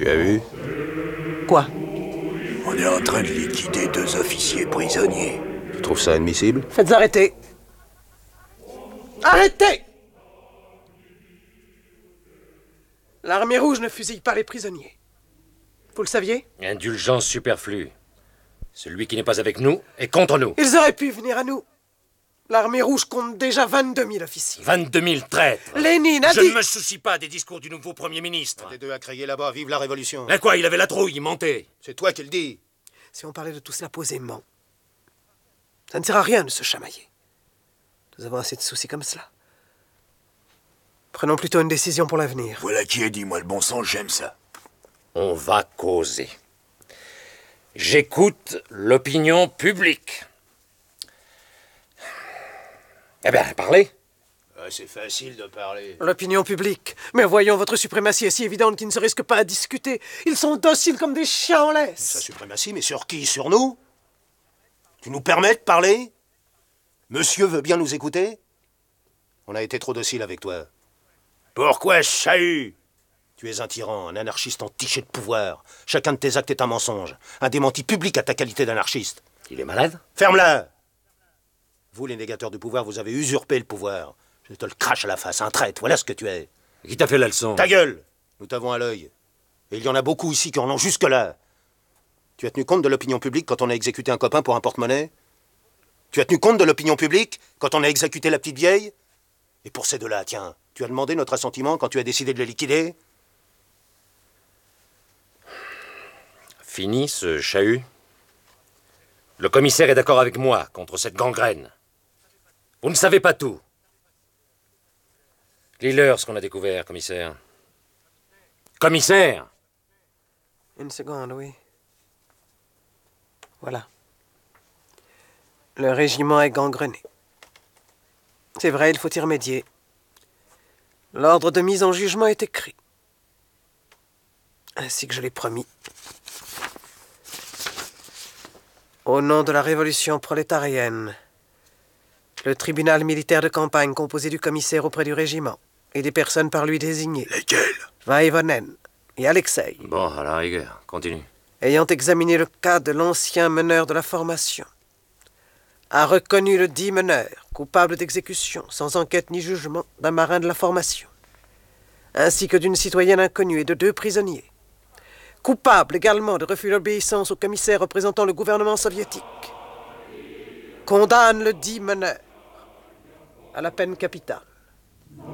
Tu as vu? Quoi? On est en train de liquider 2 officiers prisonniers. Tu trouves ça admissible? Faites arrêter! Arrêtez! L'Armée rouge ne fusille pas les prisonniers. Vous le saviez? Indulgence superflue. Celui qui n'est pas avec nous est contre nous. Ils auraient pu venir à nous. L'Armée rouge compte déjà 22 000 officiers. 22 000 traîtres. Lénine a dit... Je ne me soucie pas des discours du nouveau Premier ministre. Les deux à crier là-bas, vive la révolution. Mais quoi, il avait la trouille, il mentait. C'est toi qui le dis. Si on parlait de tout cela posément, ça ne sert à rien de se chamailler. Nous avons assez de soucis comme cela. Prenons plutôt une décision pour l'avenir. Voilà qui est dit, moi le bon sens, j'aime ça. On va causer. J'écoute l'opinion publique. Eh bien, parlez. C'est facile de parler. L'opinion publique. Mais voyons, votre suprématie est si évidente qu'ils ne se risquent pas à discuter. Ils sont dociles comme des chiens en laisse. Sa suprématie, mais sur qui? Sur nous? Tu nous permets de parler? Monsieur veut bien nous écouter? On a été trop docile avec toi. Pourquoi chahut? Tu es un tyran, un anarchiste entiché de pouvoir. Chacun de tes actes est un mensonge. Un démenti public à ta qualité d'anarchiste. Il est malade? Ferme-la! Vous, les négateurs du pouvoir, vous avez usurpé le pouvoir. Je te le crache à la face, un traître, voilà ce que tu es. Qui t'a fait la leçon? Ta gueule! Nous t'avons à l'œil. Et il y en a beaucoup ici qui en ont jusque-là. Tu as tenu compte de l'opinion publique quand on a exécuté un copain pour un porte-monnaie? Tu as tenu compte de l'opinion publique quand on a exécuté la petite vieille? Et pour ces deux-là, tiens, tu as demandé notre assentiment quand tu as décidé de les liquider? Fini ce chahut. Le commissaire est d'accord avec moi contre cette gangrène. Vous ne savez pas tout. Lis-leur ce qu'on a découvert, commissaire. Commissaire! Une seconde, oui. Voilà. Le régiment est gangrené. C'est vrai, il faut y remédier. L'ordre de mise en jugement est écrit. Ainsi que je l'ai promis. Au nom de la révolution prolétarienne, le tribunal militaire de campagne composé du commissaire auprès du régiment et des personnes par lui désignées. Lesquels? Vaivonen et Alexei. Bon, à la rigueur, continue. Ayant examiné le cas de l'ancien meneur de la formation, a reconnu le dit meneur coupable d'exécution, sans enquête ni jugement, d'un marin de la formation, ainsi que d'une citoyenne inconnue et de 2 prisonniers, coupable également de refus d'obéissance au commissaire représentant le gouvernement soviétique, condamne le dit meneur à la peine capitale.